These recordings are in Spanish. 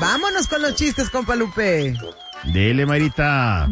Vámonos con los chistes, compa Lupe. Dele, Marita.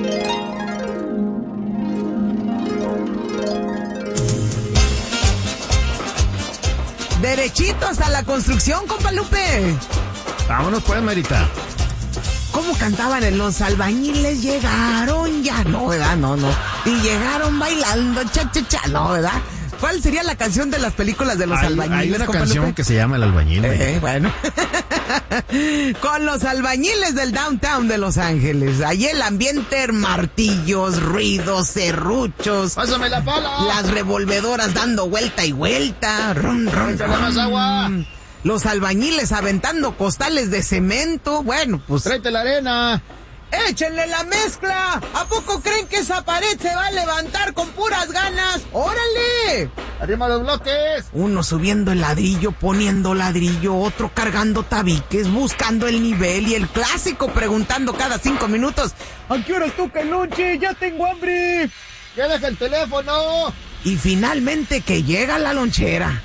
Derechitos a la construcción, compa Lupe. Vámonos pues, Marita. ¿Cómo cantaban en Los albañiles llegaron ya? No, ¿verdad? No. Y llegaron bailando cha-cha-cha. No, ¿verdad? ¿Cuál sería la canción de las películas de Los albañiles? Hay una compa canción Lupe que se llama El albañil. Bueno. Con los albañiles del downtown de Los Ángeles. Allí el ambiente, martillos, ruidos, serruchos. ¡Pásame la pala! Las revolvedoras dando vuelta y vuelta. ¡Échale más agua! Los albañiles aventando costales de cemento. Bueno, pues... ¡Tráete la arena! ¡Échenle la mezcla! ¿A poco creen que esa pared se va a levantar con puras ganas? ¡Órale! ¡Arriba los bloques! Uno subiendo el ladrillo, poniendo ladrillo, otro cargando tabiques, buscando el nivel y el clásico preguntando cada 5 minutos: ¿a qué horas toca el lonche? ¡Ya tengo hambre! ¡Ya deja el teléfono! Y finalmente que llega la lonchera.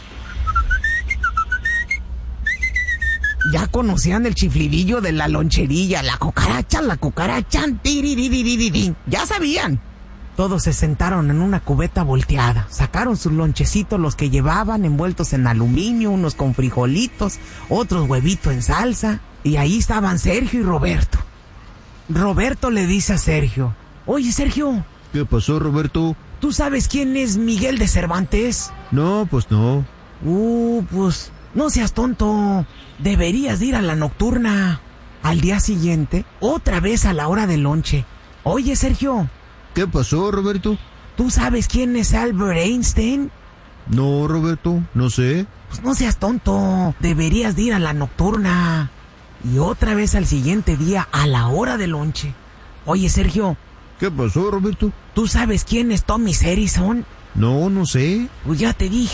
Ya conocían el chiflidillo de la loncherilla, la cucaracha, tiririririririn. Ya sabían. Todos se sentaron en una cubeta volteada. Sacaron sus lonchecitos, los que llevaban envueltos en aluminio, unos con frijolitos, otros huevitos en salsa. Y ahí estaban Sergio y Roberto. Roberto le dice a Sergio: oye, Sergio. ¿Qué pasó, Roberto? ¿Tú sabes quién es Miguel de Cervantes? No, pues no. Pues... no seas tonto, deberías de ir a la nocturna. Al día siguiente, otra vez a la hora del lonche. Oye, Sergio. ¿Qué pasó, Roberto? ¿Tú sabes quién es Albert Einstein? No, Roberto, no sé. Pues no seas tonto, deberías de ir a la nocturna. Y otra vez al siguiente día a la hora del lonche. Oye, Sergio. ¿Qué pasó, Roberto? ¿Tú sabes quién es Thomas Edison? No, no sé. Pues ya te dije.